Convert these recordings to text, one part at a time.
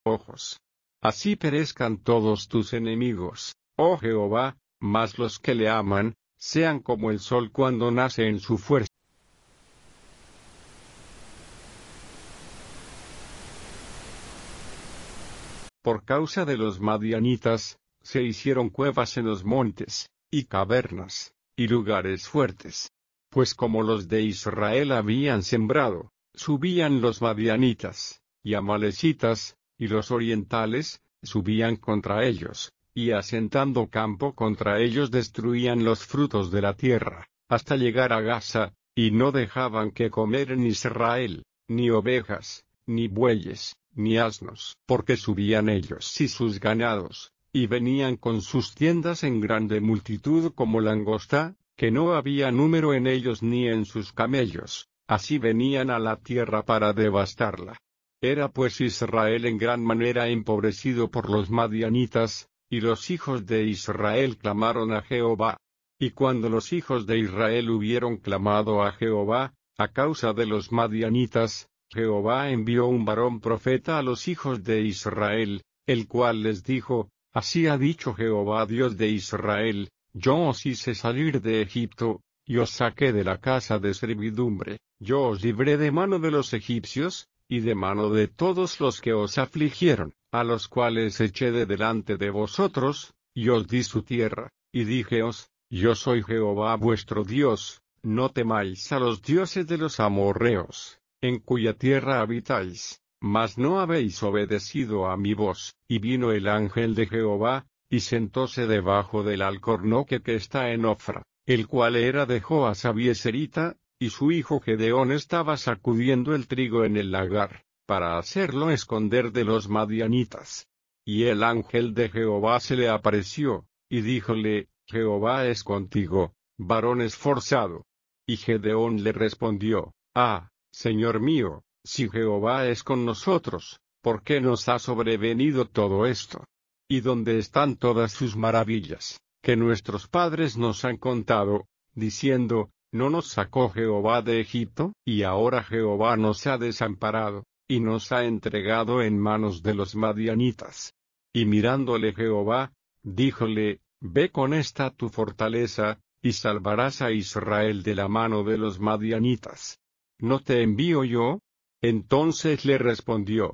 ojos. Así perezcan todos tus enemigos, oh Jehová, mas los que le aman, sean como el sol cuando nace en su fuerza. Por causa de los madianitas, se hicieron cuevas en los montes, y cavernas, y lugares fuertes. Pues como los de Israel habían sembrado, subían los madianitas, y amalecitas, y los orientales, subían contra ellos, y asentando campo contra ellos destruían los frutos de la tierra, hasta llegar a Gaza, y no dejaban que comer en Israel, ni ovejas, ni bueyes, ni asnos, porque subían ellos y sus ganados, y venían con sus tiendas en grande multitud como langosta, que no había número en ellos ni en sus camellos, así venían a la tierra para devastarla. Era pues Israel en gran manera empobrecido por los madianitas, y los hijos de Israel clamaron a Jehová. Y cuando los hijos de Israel hubieron clamado a Jehová, a causa de los madianitas, Jehová envió un varón profeta a los hijos de Israel, el cual les dijo: Así ha dicho Jehová Dios de Israel, yo os hice salir de Egipto, y os saqué de la casa de servidumbre, yo os libré de mano de los egipcios, y de mano de todos los que os afligieron, a los cuales eché de delante de vosotros, y os di su tierra, y díjeos: Yo soy Jehová vuestro Dios, no temáis a los dioses de los amorreos, en cuya tierra habitáis, mas no habéis obedecido a mi voz. Y vino el ángel de Jehová, y sentóse debajo del alcornoque que está en Ofra, el cual era de Joas Abieserita, y su hijo Gedeón estaba sacudiendo el trigo en el lagar, para hacerlo esconder de los madianitas. Y el ángel de Jehová se le apareció, y díjole: Jehová es contigo, varón esforzado. Y Gedeón le respondió: Señor mío, si Jehová es con nosotros, ¿por qué nos ha sobrevenido todo esto? ¿Y dónde están todas sus maravillas, que nuestros padres nos han contado, diciendo: ¿No nos sacó Jehová de Egipto? Y ahora Jehová nos ha desamparado, y nos ha entregado en manos de los madianitas. Y mirándole Jehová, díjole: Ve con esta tu fortaleza, y salvarás a Israel de la mano de los madianitas. ¿No te envío yo? Entonces le respondió: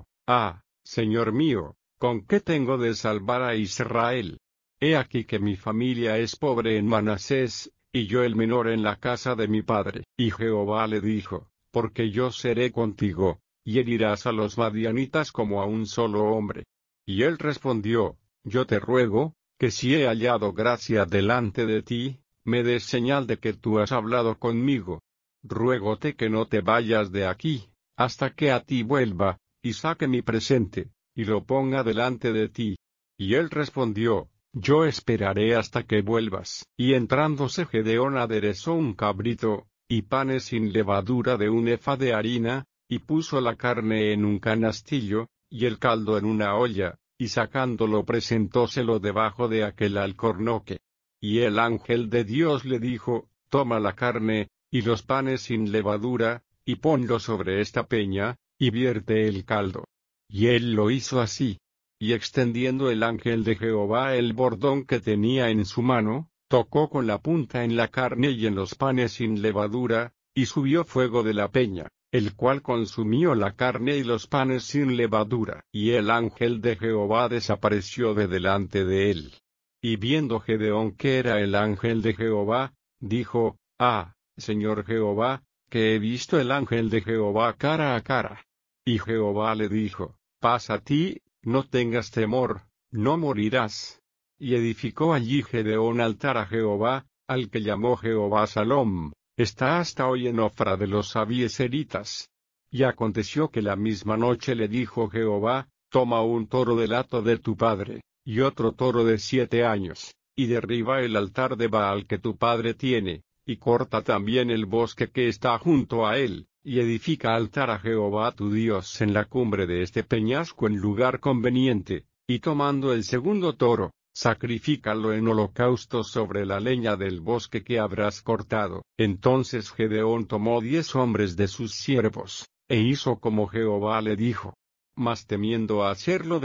Señor mío, ¿con qué tengo de salvar a Israel? He aquí que mi familia es pobre en Manasés, y yo el menor en la casa de mi padre. Y Jehová le dijo: Porque yo seré contigo, y herirás a los madianitas como a un solo hombre. Y él respondió: Yo te ruego, que si he hallado gracia delante de ti, me des señal de que tú has hablado conmigo. Ruégote que no te vayas de aquí, hasta que a ti vuelva, y saque mi presente, y lo ponga delante de ti. Y él respondió: Yo esperaré hasta que vuelvas. Y entrándose Gedeón aderezó un cabrito, y panes sin levadura de un efa de harina, y puso la carne en un canastillo, y el caldo en una olla, y sacándolo presentóselo debajo de aquel alcornoque. Y el ángel de Dios le dijo: Toma la carne, y los panes sin levadura, y ponlo sobre esta peña, y vierte el caldo. Y él lo hizo así. Y extendiendo el ángel de Jehová el bordón que tenía en su mano, tocó con la punta en la carne y en los panes sin levadura, y subió fuego de la peña, el cual consumió la carne y los panes sin levadura. Y el ángel de Jehová desapareció de delante de él. Y viendo Gedeón que era el ángel de Jehová, dijo: Señor Jehová, que he visto el ángel de Jehová cara a cara. Y Jehová le dijo: Paz a ti, no tengas temor, no morirás. Y edificó allí Gedeón altar a Jehová, al que llamó Jehová Salom, está hasta hoy en Ofra de los Abieseritas. Y aconteció que la misma noche le dijo Jehová: Toma un toro del hato de tu padre, y otro toro de 7 años, y derriba el altar de Baal que tu padre tiene, y corta también el bosque que está junto a él, y edifica altar a Jehová tu Dios en la cumbre de este peñasco en lugar conveniente, y tomando el segundo toro, sacrifícalo en holocausto sobre la leña del bosque que habrás cortado. Entonces Gedeón tomó 10 hombres de sus siervos, e hizo como Jehová le dijo. Mas temiendo hacerlo